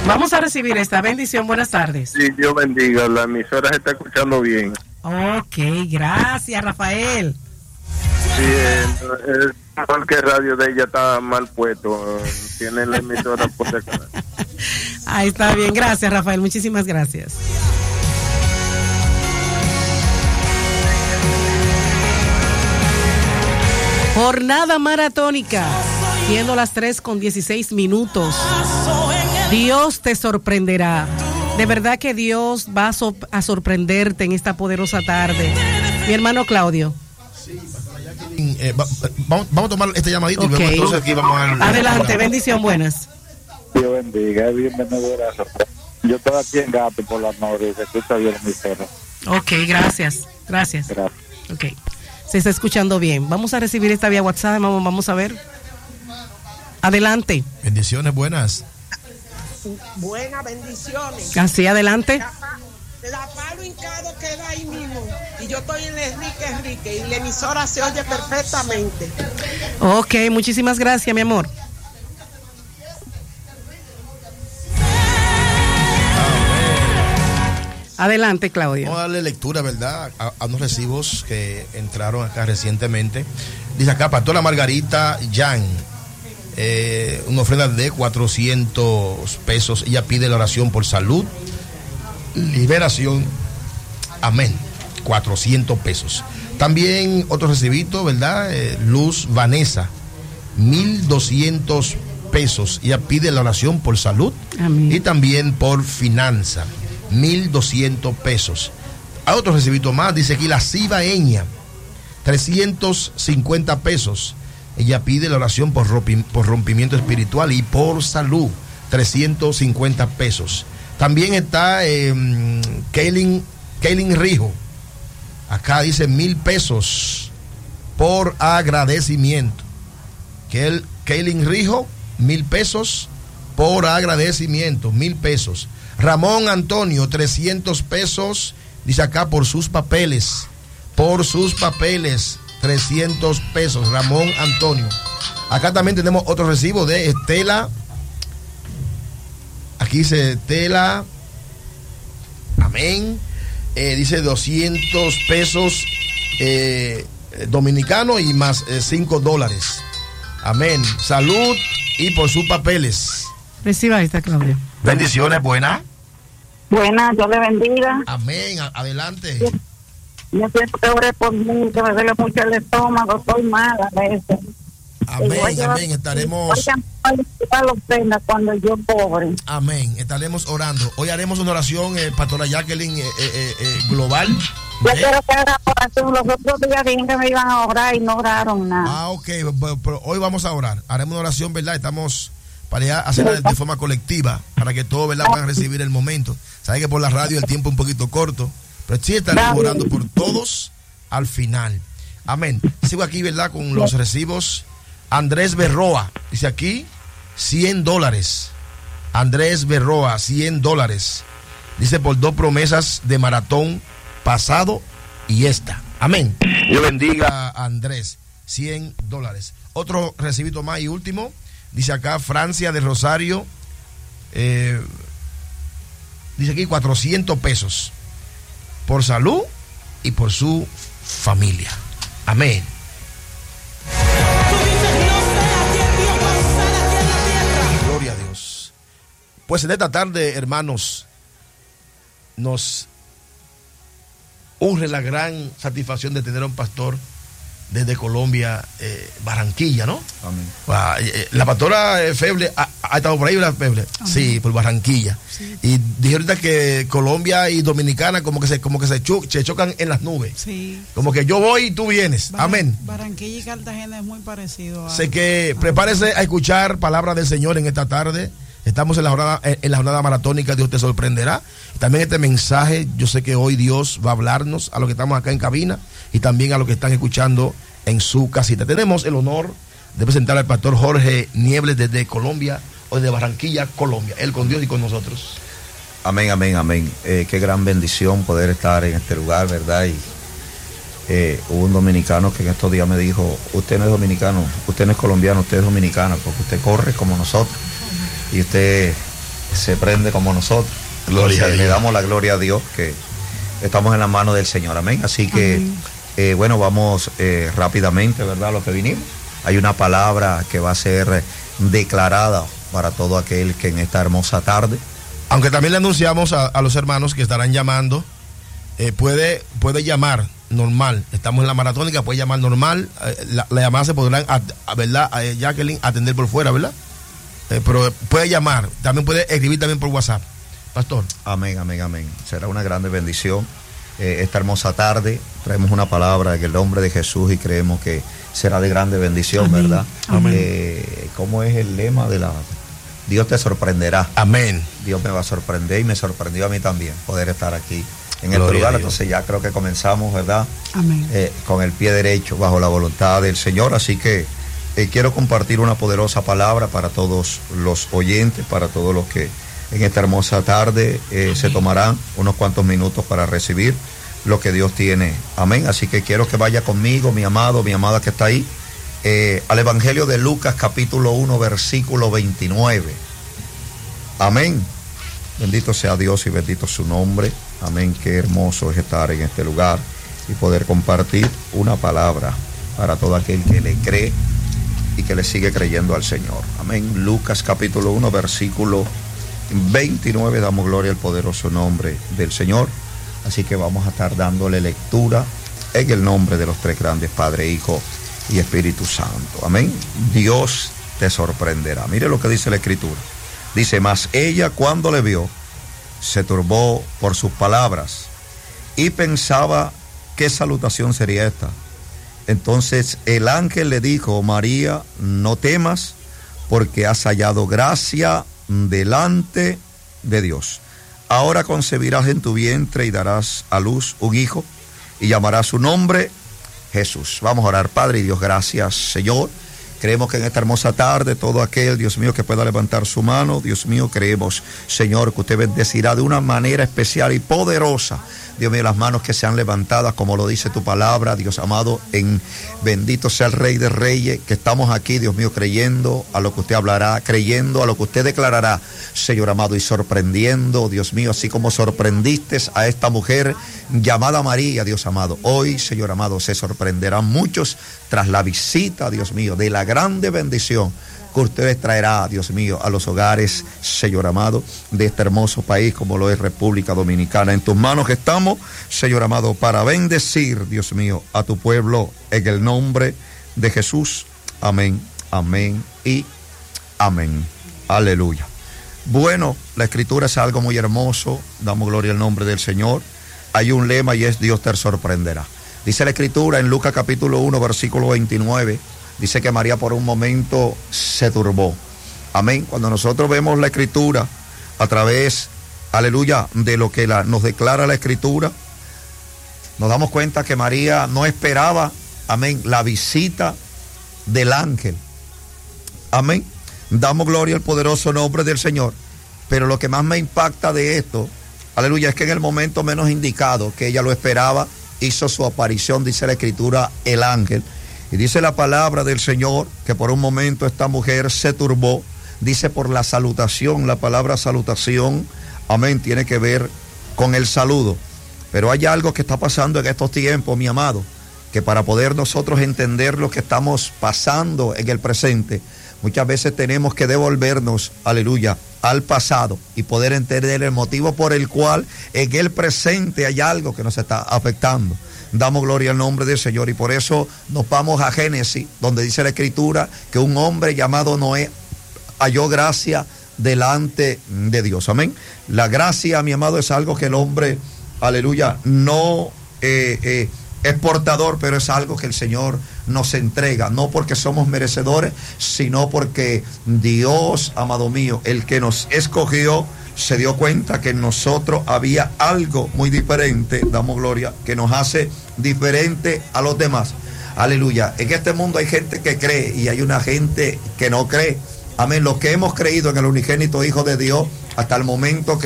Vamos a recibir esta bendición. Buenas tardes. Sí, Dios bendiga. La emisora se está escuchando bien. Ok, gracias, Rafael. Sí, porque el radio de ella está mal puesto. Tiene la emisora por acá. Ahí está bien. Gracias, Rafael. Muchísimas gracias. Jornada maratónica, siendo las 3:16. Dios te sorprenderá. De verdad que Dios va a sorprenderte en esta poderosa tarde. Mi hermano Claudio. Sí, vamos a tomar este llamadito y luego entonces aquí vamos a... Adelante, bendición, buenas. Dios bendiga, bienvenido. Yo estoy aquí en Gato por las noches, se escucha bien mi perro. Ok, gracias. Ok, se está escuchando bien. Vamos a recibir esta vía WhatsApp, vamos a ver. Adelante. Bendiciones, buenas. Buenas bendiciones. Así, adelante. La Palo Hincado queda ahí mismo. Y yo estoy en Enrique. Y la emisora se oye perfectamente. Ok, muchísimas gracias, mi amor. Adelante, Claudio. Vamos a darle lectura, ¿verdad? A unos recibos que entraron acá recientemente. Dice acá, Pastora Margarita Jan. Una ofrenda de 400 pesos. Ella pide la oración por salud, liberación. Amén. 400 pesos. También otro recibito, ¿verdad? Luz Vanessa, 1,200 pesos. Ella pide la oración por salud. Amén. Y también por finanza, 1,200 pesos. A otro recibito más, dice aquí la Cibaeña, 350 pesos. Ella pide la oración por rompimiento espiritual y por salud, 350 pesos. También está Kaylin Rijo. Acá dice 1,000 pesos por agradecimiento. Kaylin Rijo, 1,000 pesos por agradecimiento, 1,000 pesos. Ramón Antonio, 300 pesos. Dice acá por sus papeles. 300 pesos, Ramón Antonio. Acá también tenemos otro recibo de Estela. Aquí dice Estela. Amén. Dice 200 pesos dominicanos y más $5. Amén. Salud y por sus papeles. Reciba esta, Claudia. Bendiciones, buenas. Buenas, Dios le bendiga. Amén. Adelante. Yo siempre oré por mí, que me duele mucho el estómago, estoy mala a veces. Amén. Estaremos... cuando yo pobre. Amén. Estaremos orando. Hoy haremos una oración, Pastora Jacqueline, global. Yo quiero que haga oración. Los otros días dijeron que me iban a orar y no oraron nada. Ok, pero hoy vamos a orar. Haremos una oración, ¿verdad? Estamos para hacerla de forma colectiva, para que todos, ¿verdad?, puedan recibir el momento. Saben que por la radio el tiempo es un poquito corto, pero sí estaremos orando por todos al final. Amén. Sigo aquí, ¿verdad?, con los recibos. Andrés Berroa, dice aquí, $100. Andrés Berroa, $100. Dice por 2 promesas de maratón pasado y esta. Amén. Dios bendiga a Andrés. $100. Otro recibito más y último. Dice acá, Francia de Rosario. Dice aquí 400 pesos. Por salud y por su familia. Amén. Gloria a Dios. Pues en esta tarde, hermanos, nos urge la gran satisfacción de tener a un pastor desde Colombia, Barranquilla, ¿no? Amén. La pastora Feble ha estado por ahí, ¿verdad, Feble? Amén. Sí, por Barranquilla. Sí. Y dije ahorita que Colombia y Dominicana como que se chocan en las nubes. Sí. Como que yo voy y tú vienes. Amén. Barranquilla y Cartagena es muy parecido. Sé que prepárese a escuchar palabra del Señor en esta tarde. Estamos en la jornada maratónica, Dios te sorprenderá. También este mensaje, yo sé que hoy Dios va a hablarnos a los que estamos acá en cabina y también a los que están escuchando en su casita. Tenemos el honor de presentar al pastor Jorge Niebles desde Colombia, o desde Barranquilla, Colombia. Él con Dios y con nosotros. Amén, amén, amén. Qué gran bendición poder estar en este lugar, ¿verdad? Y hubo un dominicano que en estos días me dijo, usted no es dominicano, usted no es colombiano, usted es dominicano, porque usted corre como nosotros. Y usted se prende como nosotros. Gloria a Dios. Le damos la gloria a Dios que estamos en la mano del Señor. Amén. Así que, bueno, vamos rápidamente, ¿verdad? Lo que vinimos. Hay una palabra que va a ser declarada para todo aquel que en esta hermosa tarde. Aunque también le anunciamos a los hermanos que estarán llamando, puede llamar normal. Estamos en la maratónica, puede llamar normal. La llamada se podrán, ¿verdad? Jacqueline, atender por fuera, ¿verdad? Pero puede llamar, también puede escribir también por WhatsApp. Pastor. Amén, amén, amén. Será una grande bendición. Esta hermosa tarde traemos una palabra en el nombre de Jesús y creemos que será de grande bendición, amén, ¿verdad? Amén. ¿Cómo es el lema de la... Dios te sorprenderá. Amén. Dios me va a sorprender y me sorprendió a mí también poder estar aquí en este lugar. Entonces ya creo que comenzamos, ¿verdad? Amén. Con el pie derecho, bajo la voluntad del Señor. Así que quiero compartir una poderosa palabra para todos los oyentes, para todos los que en esta hermosa tarde se tomarán unos cuantos minutos para recibir lo que Dios tiene. Amén. Así que quiero que vaya conmigo, mi amado, mi amada que está ahí, al Evangelio de Lucas capítulo 1 versículo 29. Amén. Bendito sea Dios y bendito su nombre. Amén. Qué hermoso es estar en este lugar y poder compartir una palabra para todo aquel que le cree y que le sigue creyendo al Señor. Amén. Lucas capítulo 1 versículo 29, damos gloria al poderoso nombre del Señor. Así que vamos a estar dándole lectura en el nombre de los tres grandes, Padre, Hijo y Espíritu Santo. Amén. Dios te sorprenderá. Mire lo que dice la Escritura. Dice, mas ella cuando le vio, se turbó por sus palabras y pensaba qué salutación sería esta. Entonces el ángel le dijo, María, no temas, porque has hallado gracia delante de Dios. Ahora concebirás en tu vientre y darás a luz un hijo y llamarás su nombre Jesús. Vamos a orar. Padre y Dios, gracias, Señor. Creemos que en esta hermosa tarde todo aquel, Dios mío, que pueda levantar su mano, Dios mío, creemos, Señor, que usted bendecirá de una manera especial y poderosa, Dios mío, las manos que sean levantadas, como lo dice tu palabra, Dios amado, en bendito sea el Rey de Reyes, que estamos aquí, Dios mío, creyendo a lo que usted hablará, creyendo a lo que usted declarará, Señor amado, y sorprendiendo, Dios mío, así como sorprendiste a esta mujer llamada María, Dios amado. Hoy, Señor amado, se sorprenderán muchos tras la visita, Dios mío, de la grande bendición que ustedes traerá, Dios mío, a los hogares, Señor amado, de este hermoso país como lo es República Dominicana. En tus manos estamos, Señor amado, para bendecir, Dios mío, a tu pueblo en el nombre de Jesús. Amén, amén y amén. Aleluya. Bueno, la Escritura es algo muy hermoso. Damos gloria al nombre del Señor. Hay un lema y es Dios te sorprenderá. Dice la Escritura en Lucas capítulo 1, versículo 29, dice que María por un momento se turbó. Amén. Cuando nosotros vemos la Escritura a través, aleluya, de lo que nos declara la Escritura, nos damos cuenta que María no esperaba, amén, la visita del ángel. Amén. Damos gloria al poderoso nombre del Señor. Pero lo que más me impacta de esto, aleluya, es que en el momento menos indicado que ella lo esperaba, hizo su aparición, dice la Escritura, el ángel. Y dice la palabra del Señor que por un momento esta mujer se turbó, dice por la salutación. La palabra salutación, amén, tiene que ver con el saludo. Pero hay algo que está pasando en estos tiempos, mi amado, que para poder nosotros entender lo que estamos pasando en el presente, muchas veces tenemos que devolvernos, aleluya, al pasado y poder entender el motivo por el cual en el presente hay algo que nos está afectando. Damos gloria al nombre del Señor y por eso nos vamos a Génesis, donde dice la Escritura que un hombre llamado Noé halló gracia delante de Dios. Amén. La gracia, mi amado, es algo que el hombre, aleluya, no es portador, pero es algo que el Señor nos entrega, no porque somos merecedores, sino porque Dios, amado mío, el que nos escogió, se dio cuenta que en nosotros había algo muy diferente, damos gloria, que nos hace diferente a los demás. Aleluya. En este mundo hay gente que cree y hay una gente que no cree. Amén. Los que hemos creído en el unigénito Hijo de Dios hasta el momento que